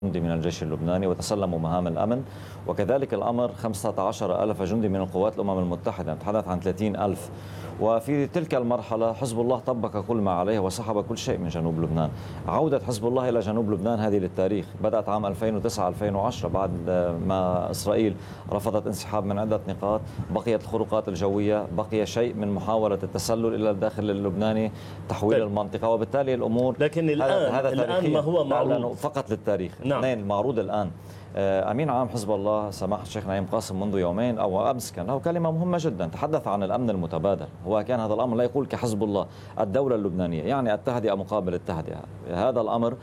جندي من الجيش اللبناني وتسلموا مهام الأمن، وكذلك الأمر 15,000 جندي من القوات الأمم المتحدة، نتحدث عن 30,000. وفي تلك المرحلة حزب الله طبق كل ما عليه وسحب كل شيء من جنوب لبنان. عودة حزب الله إلى جنوب لبنان هذه للتاريخ بدأت عام 2009-2010 بعد ما إسرائيل رفضت انسحاب من عدة نقاط، بقيت الخروقات الجوية، بقي شيء من محاولة التسلل إلى الداخل اللبناني، تحويل المنطقة، وبالتالي الأمور. لكن الآن ما هو معروض فقط للتاريخ. نعم. اثنين، المعروض الآن أمين عام حزب الله سماحة الشيخ نعيم قاسم منذ يومين أو أمس كان له كلمة مهمة جدا، تحدث عن الأمن المتبادل. هو كان هذا الأمر لا يقول كحزب الله الدولة اللبنانية، يعني التهدئة مقابل التهدئة. هذا الأمر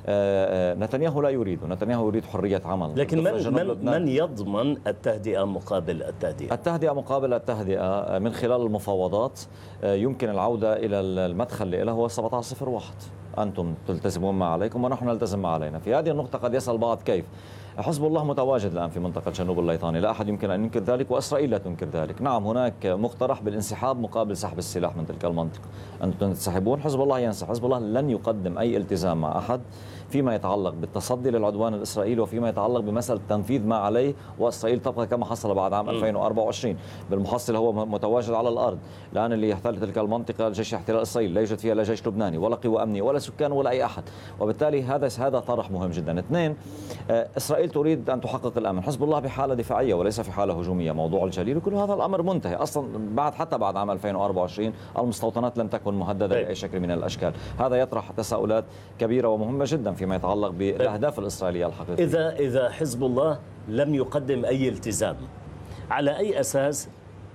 نتنياهو لا يريده، نتنياهو يريد حرية عمل. لكن من يضمن التهدئة مقابل التهدئة؟ التهدئة مقابل التهدئة من خلال المفاوضات يمكن العودة إلى المدخل له هو 1701. أنتم تلتزمون ما عليكم ونحن نلتزم ما علينا. في هذه النقطة قد يسأل بعض كيف حزب الله متواجد الآن في منطقة جنوب الليطاني، لا أحد يمكن أن ينكر ذلك، وإسرائيل لا تنكر ذلك. نعم، هناك مقترح بالانسحاب مقابل سحب السلاح من تلك المنطقة. أنتم تنسحبون، حزب الله ينسحب. حزب الله لن يقدم أي التزام مع أحد فيما يتعلق بالتصدي للعدوان الإسرائيلي وفيما يتعلق بمسألة تنفيذ ما عليه، وإسرائيل تبقى كما حصل بعد عام 2024. بالمحصل هو متواجد على الأرض الآن. اللي يحتل تلك المنطقة جيش احتلال إسرائيل، لا يوجد فيها لا جيش لبناني ولا قوى أمنية ولا سكان ولا أي أحد، وبالتالي هذا طرح مهم جدا. اثنين، إسرائيل تريد أن تحقق الأمن، حزب الله بحالة دفاعية وليس في حالة هجومية. موضوع الجليل وكل هذا الأمر منتهي أصلا حتى بعد عام 2024 المستوطنات لم تكن مهددة بأي شكل من الأشكال. هذا يطرح تساؤلات كبيرة ومهمة جدا فيما يتعلق بالأهداف الإسرائيلية الحقيقية. إذا حزب الله لم يقدم أي التزام، على أي أساس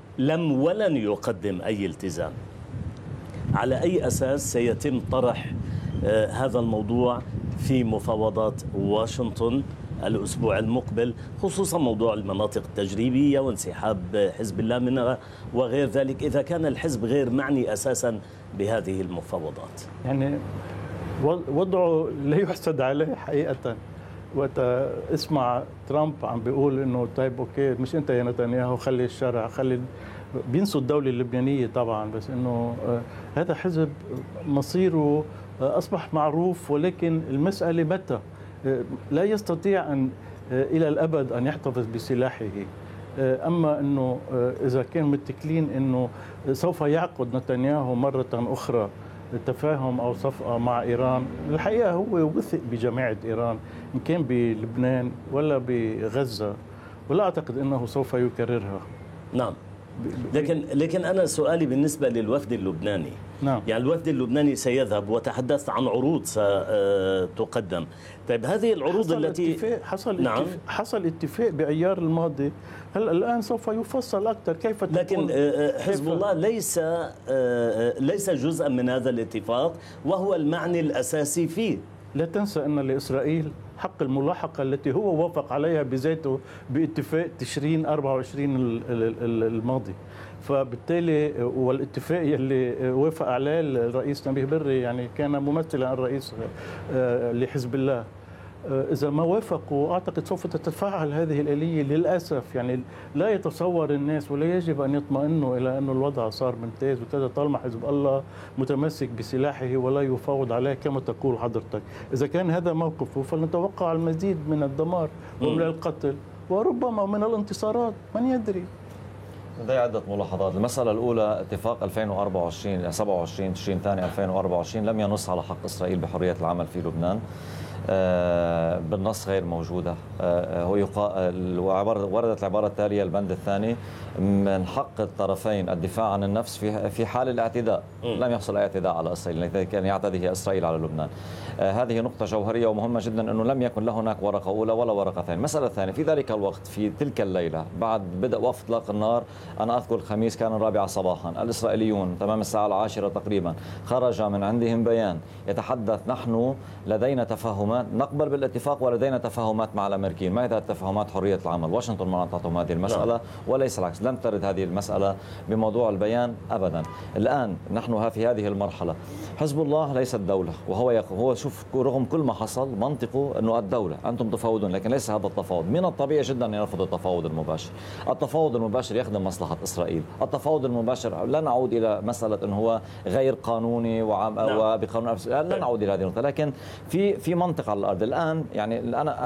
ولن يقدم أي التزام؟ على أي أساس سيتم طرح هذا الموضوع في مفاوضات واشنطن الأسبوع المقبل، خصوصا موضوع المناطق التجريبية وانسحاب حزب الله منها وغير ذلك، إذا كان الحزب غير معني أساسا بهذه المفاوضات؟ يعني وضعه لا يحسد عليه حقيقة. وقت اسمع ترامب عم بيقول انه طيب اوكي، مش انت يا نتنياهو، خلي الشرع، بينسوا الدولة اللبنانية طبعا، بس انه هذا حزب مصيره اصبح معروف، ولكن المسألة متى. لا يستطيع ان الى الابد ان يحتفظ بسلاحه. اما انه اذا كانوا متكلين انه سوف يعقد نتنياهو مرة اخرى تفاهم أو صفقة مع إيران، الحقيقة هو وثق بجماعة إيران إن كان بلبنان ولا بغزة، ولا أعتقد أنه سوف يكررها. نعم، لكن أنا سؤالي بالنسبة للوفد اللبناني. نعم. يعني الوفد اللبناني سيذهب، وتحدثت عن عروض ستقدم. طيب هذه العروض التي حصل اتفاق بأيار الماضي، هل الآن سوف يفصل أكثر كيف تكون. لكن حزب الله ليس جزءا من هذا الاتفاق، وهو المعني الأساسي فيه. لا تنسى أن لإسرائيل حق الملاحقة التي هو وافق عليها بذاته باتفاق تشرين 24 الماضي. فبالتالي والاتفاق اللي وافق عليه الرئيس نبيه بري، يعني كان ممثلا الرئيس لحزب الله، إذا ما وافقوا أعتقد سوف تتفاعل هذه الآلية. للأسف يعني لا يتصور الناس ولا يجب أن يطمئنوا إلى أن الوضع صار ممتاز وكذا طالما حزب الله متمسك بسلاحه ولا يفاوض عليه كما تقول حضرتك. إذا كان هذا موقفه فلنتوقع المزيد من الدمار ومن القتل وربما من الانتصارات، من يدري. لدي عدة ملاحظات. المسألة الأولى، اتفاق 2024 27 تشرين ثاني 2024 لم ينص على حق إسرائيل بحرية العمل في لبنان. بالنص غير موجودة. وردت العبارة التالية البند الثاني: من حق الطرفين الدفاع عن النفس في حال الاعتداء. لم يحصل أي اعتداء على إسرائيل، التي كان يعتدي إسرائيل على لبنان. هذه نقطة جوهرية ومهمة جدا، أنه لم يكن له هناك ورقة أولى ولا ورقة ثانية. المسألة الثانية، في ذلك الوقت في تلك الليلة بعد بدء وقف إطلاق النار، أنا أذكر الخميس كان 4 صباحا، الإسرائيليون تمام الساعة 10 تقريبا خرج من عندهم بيان يتحدث: نحن لدينا تفاهمات، نقبل بالاتفاق ولدينا تفاهمات مع الأمريكيين. ما هي التفاهمات؟ حرية العمل. واشنطن ما أعطتهم هذه المسألة وليس العكس. لم ترد هذه المسألة بموضوع البيان أبدا. الآن نحن في هذه المرحلة، حزب الله ليس الدولة، وهو شوف رغم كل ما حصل منطقه أنه الدولة، أنتم تفاوضون، لكن ليس هذا التفاوض. من الطبيعي جدا أن يرفض التفاوض المباشر. التفاوض المباشر يخدم مصلحة إسرائيل. التفاوض المباشر لا نعود إلى مسألة أنه هو غير قانوني وبقانون، لا نعود إلى هذه النقطة، لكن في منطقة على الأرض الآن. يعني أنا